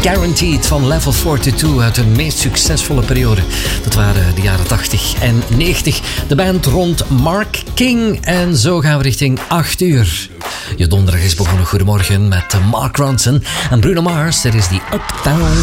Guaranteed van Level 42 uit hun meest succesvolle periode. Dat waren de jaren 80 en 90. De band rond Mark King. En zo gaan we richting 8 uur. Je donderdag is begonnen. Goedemorgen met Mark Ronson en Bruno Mars. Dit is die Uptown